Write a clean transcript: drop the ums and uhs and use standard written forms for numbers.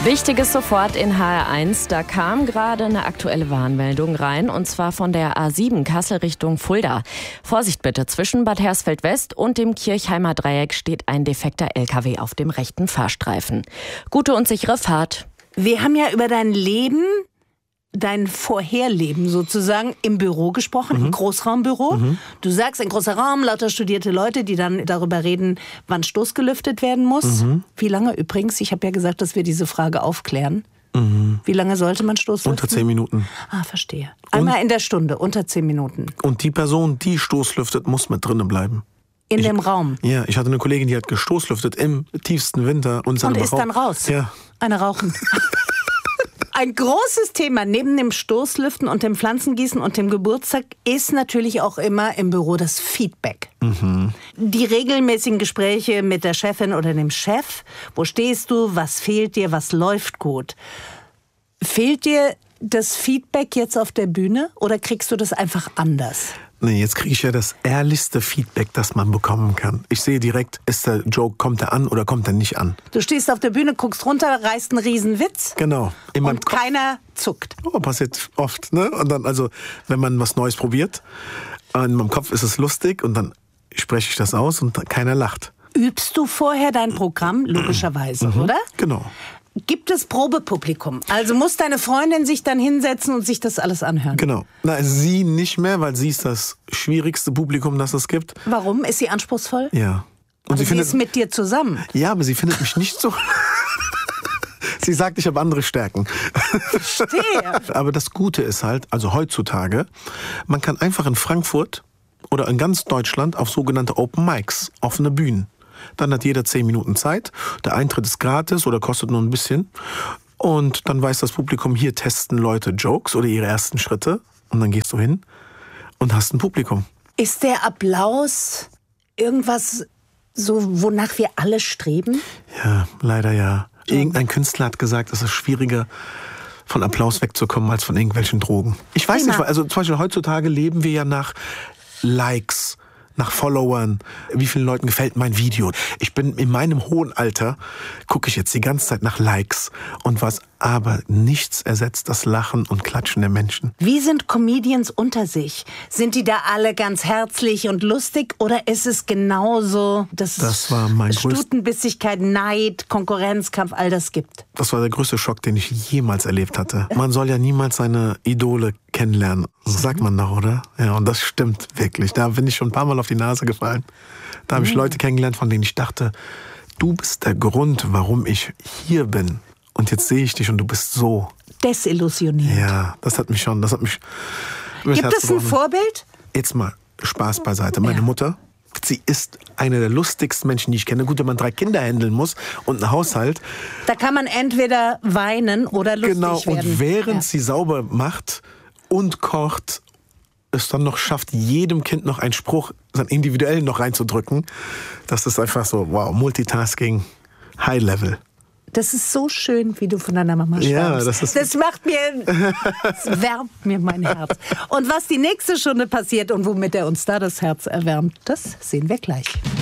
Wichtiges sofort in HR1. Da kam gerade eine aktuelle Warnmeldung rein, und zwar von der A7 Kassel Richtung Fulda. Vorsicht bitte, zwischen Bad Hersfeld-West und dem Kirchheimer Dreieck steht ein defekter LKW auf dem rechten Fahrstreifen. Gute und sichere Fahrt. Wir haben ja über dein Leben, dein Vorherleben sozusagen im Büro gesprochen, im Großraumbüro. Du sagst, ein großer Raum, lauter studierte Leute, die dann darüber reden, wann Stoß gelüftet werden muss. Wie lange übrigens? Ich habe ja gesagt, dass wir diese Frage aufklären. Wie lange sollte man Stoß lüften? Unter 10 Minuten. Ah, verstehe. Einmal in der Stunde, unter 10 Minuten. Und die Person, die Stoß lüftet, muss mit drinnen bleiben. In dem Raum? Ja, ich hatte eine Kollegin, die hat gestoßlüftet im tiefsten Winter. Und ist dann raus? Ja. Eine rauchen. Ein großes Thema neben dem Stoßlüften und dem Pflanzengießen und dem Geburtstag ist natürlich auch immer im Büro das Feedback. Die regelmäßigen Gespräche mit der Chefin oder dem Chef. Wo stehst du? Was fehlt dir? Was läuft gut? Fehlt dir das Feedback jetzt auf der Bühne oder kriegst du das einfach anders? Nee, jetzt kriege ich ja das ehrlichste Feedback, das man bekommen kann. Ich sehe direkt, ist der Joke, kommt er an oder kommt er nicht an? Du stehst auf der Bühne, guckst runter, reißt einen Riesenwitz. Genau. Und keiner zuckt. Oh, passiert oft, ne? Und dann, also, wenn man was Neues probiert, in meinem Kopf ist es lustig und dann spreche ich das aus und keiner lacht. Übst du vorher dein Programm? Logischerweise, oder? Genau. Gibt es Probepublikum? Also muss deine Freundin sich dann hinsetzen und sich das alles anhören? Genau. Na, sie nicht mehr, weil sie ist das schwierigste Publikum, das es gibt. Warum? Ist sie anspruchsvoll? Ja. Und aber sie ist mit dir zusammen. Ja, aber sie findet mich nicht so... Sie sagt, ich habe andere Stärken. Verstehe. Aber das Gute ist halt, also heutzutage, man kann einfach in Frankfurt oder in ganz Deutschland auf sogenannte Open Mics, offene Bühnen. Dann hat jeder 10 Minuten Zeit. Der Eintritt ist gratis oder kostet nur ein bisschen. Und dann weiß das Publikum, hier testen Leute Jokes oder ihre ersten Schritte. Und dann gehst du hin und hast ein Publikum. Ist der Applaus irgendwas, so wonach wir alle streben? Ja, leider ja. Irgendein Künstler hat gesagt, es ist schwieriger, von Applaus wegzukommen, als von irgendwelchen Drogen. Ich weiß nicht, also zum Beispiel heutzutage leben wir ja nach Likes, nach Followern, wie vielen Leuten gefällt mein Video. Ich bin in meinem hohen Alter, gucke ich jetzt die ganze Zeit nach Likes und was aber nichts ersetzt das Lachen und Klatschen der Menschen. Wie sind Comedians unter sich? Sind die da alle ganz herzlich und lustig oder ist es genauso, dass das war mein Stutenbissigkeit, Neid, Konkurrenzkampf, all das gibt? Das war der größte Schock, den ich jemals erlebt hatte. Man soll ja niemals seine Idole kennenlernen. So sagt man doch, oder? Ja, und das stimmt wirklich. Da bin ich schon ein paar Mal auf die Nase gefallen. Da habe ich Leute kennengelernt, von denen ich dachte, du bist der Grund, warum ich hier bin. Und jetzt sehe ich dich und du bist so desillusioniert. Ja, das hat mich schon, Gibt es ein Vorbild? Jetzt mal Spaß beiseite. Meine Mutter, sie ist eine der lustigsten Menschen, die ich kenne. Gut, wenn man 3 Kinder handeln muss und einen Haushalt. Da kann man entweder weinen oder lustig werden. Genau, und während sie sauber macht und kocht, es dann noch schafft, jedem Kind noch einen Spruch, dann individuell noch reinzudrücken, das ist einfach so, wow, Multitasking, High Level. Das ist so schön, wie du von deiner Mama schreibst. Ja, das wärmt mir mein Herz. Und was die nächste Stunde passiert und womit er uns da das Herz erwärmt, das sehen wir gleich.